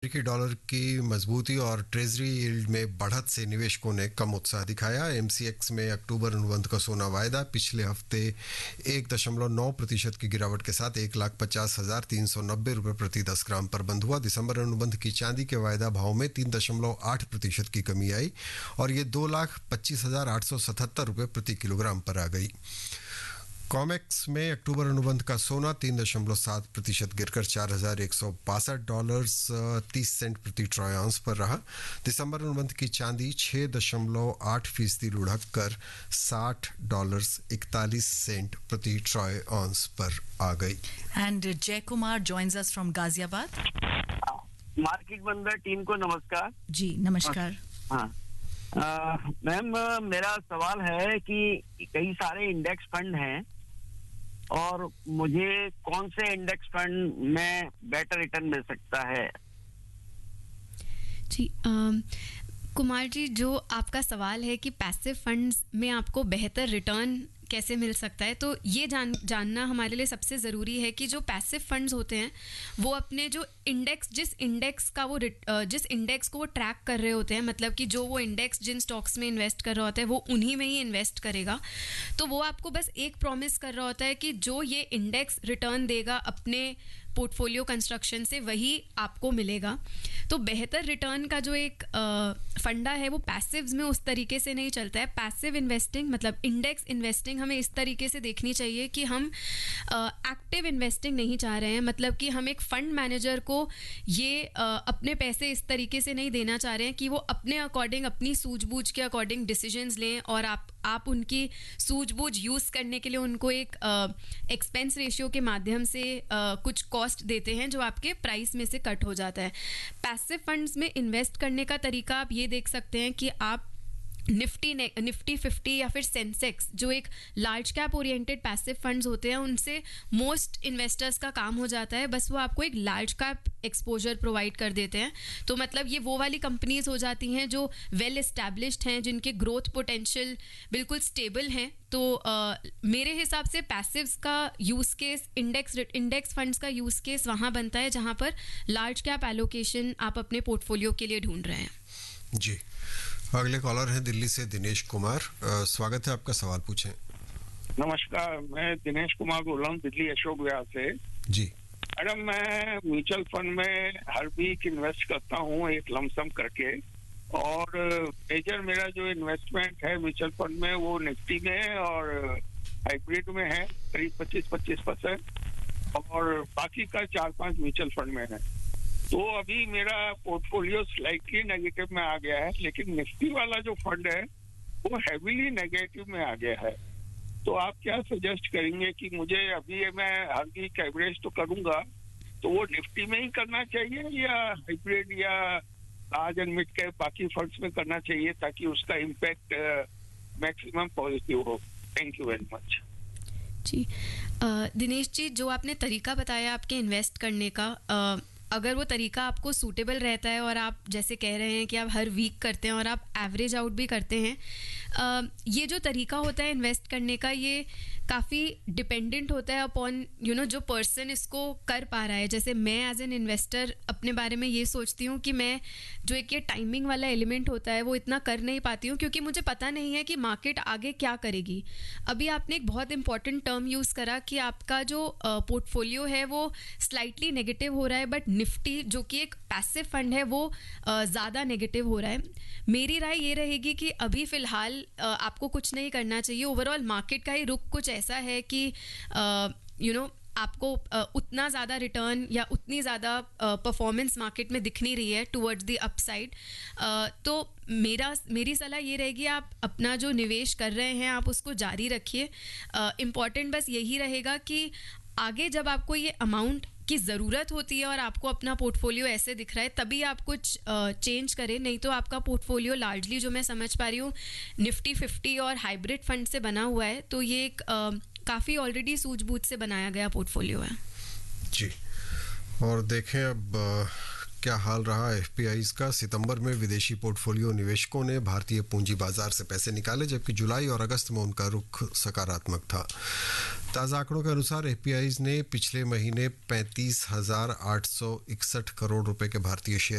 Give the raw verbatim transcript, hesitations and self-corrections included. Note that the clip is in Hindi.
अमेरिकी डॉलर की मजबूती और ट्रेजरी यील्ड में बढ़त से निवेशकों ने कम उत्साह दिखाया। एमसीएक्स में अक्टूबर अनुबंध का सोना वायदा पिछले हफ्ते एक दशमलव नौ प्रतिशत की गिरावट के साथ एक लाख पचास हजार तीन सौ नब्बे रुपये प्रति दस ग्राम पर बंद हुआ। दिसंबर अनुबंध की चांदी के वायदा भाव में तीन दशमलव आठ प्रतिशत की कमी आई और ये दो लाख पच्चीस हजार आठ सौ सतहत्तर रुपये प्रति किलोग्राम पर आ गई। कॉमेक्स में अक्टूबर अनुबंध का सोना तीन दशमलव सात प्रतिशत गिरकर चार हजार एक सौ बासठ डॉलर तीस सेंट प्रति ट्रॉय ऑन्स पर रहा। दिसंबर अनुबंध की चांदी छः दशमलव आठ फीसदी लुढ़क कर साठ डॉलर इकतालीस सेंट प्रति ट्रॉय ऑन्स पर आ गई। एंड जय Kumar joins us from Ghaziabad. Market बंदर टीम को नमस्कार जी। नमस्कार। हाँ मैम, मेरा सवाल है कि कई सारे इंडेक्स फंड हैं और मुझे कौन से इंडेक्स फंड में बेटर रिटर्न मिल सकता है? जी आ, कुमार जी, जो आपका सवाल है कि पैसिव फंड्स में आपको बेहतर रिटर्न कैसे मिल सकता है, तो ये जान जानना हमारे लिए सबसे ज़रूरी है कि जो पैसिव फंड्स होते हैं वो अपने जो इंडेक्स जिस इंडेक्स का वो जिस इंडेक्स को वो ट्रैक कर रहे होते हैं, मतलब कि जो वो इंडेक्स जिन स्टॉक्स में इन्वेस्ट कर रहा होता है वो उन्हीं में ही इन्वेस्ट करेगा। तो वो आपको बस एक प्रॉमिस कर रहा होता है कि जो ये इंडेक्स रिटर्न देगा अपने पोर्टफोलियो कंस्ट्रक्शन से वही आपको मिलेगा। तो बेहतर रिटर्न का जो एक फंडा है वो पैसिव्स में उस तरीके से नहीं चलता है। पैसिव इन्वेस्टिंग मतलब इंडेक्स इन्वेस्टिंग हमें इस तरीके से देखनी चाहिए कि हम एक्टिव इन्वेस्टिंग नहीं चाह रहे हैं, मतलब कि हम एक फंड मैनेजर को ये आ, अपने पैसे इस तरीके से नहीं देना चाह रहे हैं कि वो अपने अकॉर्डिंग अपनी सूझबूझ के अकॉर्डिंग डिसीजंस लें और आप आप उनकी सूझबूझ यूज़ करने के लिए उनको एक एक्सपेंस रेशियो के माध्यम से आ, कुछ कॉस्ट देते हैं जो आपके प्राइस में से कट हो जाता है। पैसिव फंड्स में इन्वेस्ट करने का तरीका आप ये देख सकते हैं कि आप निफ्टी निफ्टी फिफ्टी या फिर सेंसेक्स, जो एक large cap oriented passive funds होते हैं, उनसे मोस्ट इन्वेस्टर्स का काम हो जाता है बस वो आपको एक लार्ज कैप एक्सपोजर प्रोवाइड कर देते हैं। तो मतलब ये वो वाली कंपनीज हो जाती हैं जो वेल एस्टैब्लिश्ड हैं, जिनके ग्रोथ पोटेंशियल बिल्कुल स्टेबल हैं। तो uh, मेरे हिसाब से पैसिव्स का use case index index funds का यूज़ केस वहाँ बनता है जहाँ पर लार्ज कैप एलोकेशन आप अपने पोर्टफोलियो के लिए ढूंढ रहे हैं। जी, अगले कॉलर हैं दिल्ली से दिनेश कुमार। आ, स्वागत है आपका, सवाल पूछें। नमस्कार, मैं दिनेश कुमार बोल रहा हूँ दिल्ली अशोक विहार से। जी मैडम, मैं म्यूचुअल फंड में हर वीक इन्वेस्ट करता हूँ एक लमसम करके, और मेजर मेरा जो इन्वेस्टमेंट है म्यूचुअल फंड में वो निफ्टी में और हाइब्रिड में है करीब पच्चीस पच्चीस परसेंट, और बाकी का चार पांच म्यूचुअल फंड में है। तो अभी मेरा पोर्टफोलियो स्लाइटली नेगेटिव में आ गया है, लेकिन निफ्टी वाला जो फंड है वो हैवीली नेगेटिव में आ गया है। तो आप क्या सजेस्ट करेंगे कि मुझे अभी मैं हर वीक एवरेज तो करूंगा, तो वो निफ्टी में ही करना चाहिए या हाइब्रिड या लार्ज एंड मिड कैप बाकी फंड्स में करना चाहिए ताकि उसका इम्पैक्ट मैक्सिमम पॉजिटिव हो? Thank you very much. जी दिनेश जी, जो आपने तरीका बताया आपके इन्वेस्ट करने का, आ, अगर वो तरीका आपको सूटेबल रहता है और आप जैसे कह रहे हैं कि आप हर वीक करते हैं और आप एवरेज आउट भी करते हैं, आ, ये जो तरीका होता है इन्वेस्ट करने का ये काफ़ी डिपेंडेंट होता है अपॉन यू नो जो पर्सन इसको कर पा रहा है। जैसे मैं एज एन इन्वेस्टर अपने बारे में ये सोचती हूँ कि मैं जो एक ये टाइमिंग वाला एलिमेंट होता है वो इतना कर नहीं पाती हूँ, क्योंकि मुझे पता नहीं है कि मार्केट आगे क्या करेगी। अभी आपने एक बहुत इंपॉर्टेंट टर्म यूज़ करा कि आपका जो पोर्टफोलियो है वो स्लाइटली नेगेटिव हो रहा है, बट निफ्टी जो कि एक पैसिव फंड है वो ज़्यादा नेगेटिव हो रहा है। मेरी राय ये रहेगी कि अभी फ़िलहाल आपको कुछ नहीं करना चाहिए। ओवरऑल मार्केट का ही रुख कुछ ऐसा है कि यू नो आपको uh, उतना ज़्यादा रिटर्न या उतनी ज़्यादा परफॉर्मेंस मार्केट में दिख नहीं रही है टुवर्ड्स द अपसाइड। तो मेरा मेरी सलाह ये रहेगी आप अपना जो निवेश कर रहे हैं आप उसको जारी रखिए। इम्पॉर्टेंट बस यही रहेगा कि आगे जब आपको ये अमाउंट की ज़रूरत होती है और आपको अपना पोर्टफोलियो ऐसे दिख रहा है तभी आप कुछ चेंज करें, नहीं तो आपका पोर्टफोलियो लार्जली जो मैं समझ पा रही हूँ निफ्टी फिफ्टी और हाइब्रिड फंड से बना हुआ है, तो ये एक काफ़ी ऑलरेडी सूझबूझ से बनाया गया पोर्टफोलियो है। जी, और देखें अब क्या हाल रहा एफपीआईज का। सितंबर में विदेशी पोर्टफोलियो निवेशकों ने भारतीय पूंजी बाजार से पैसे निकाले, जबकि जुलाई और अगस्त में उनका रुख सकारात्मक था। ताज़ा आंकड़ों के अनुसार एफपीआईज ने पिछले महीने पैंतीस हजार आठ सौ इकसठ करोड़ रुपए के भारतीय शेयर